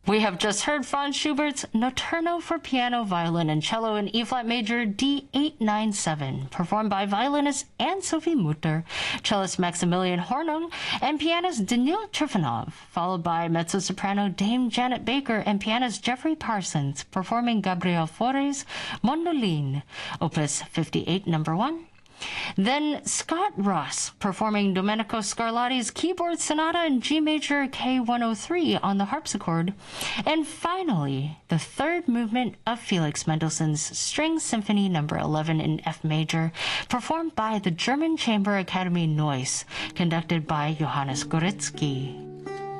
We have just heard Franz Schubert's Notturno for piano, violin, and cello in E-flat major D897, performed by violinist Anne-Sophie Mutter, cellist Maximilian Hornung, and pianist Danil Trifonov, followed by mezzo-soprano Dame Janet Baker and pianist Jeffrey Parsons, performing Gabriel Fauré's Mondoline, Opus 58, No. 1. Then Scott Ross performing Domenico Scarlatti's Keyboard Sonata in G major K103 on the harpsichord. And finally, the third movement of Felix Mendelssohn's String Symphony No. 11 in F major, performed by the German Chamber Academy Neuss, conducted by Johannes Goretzky.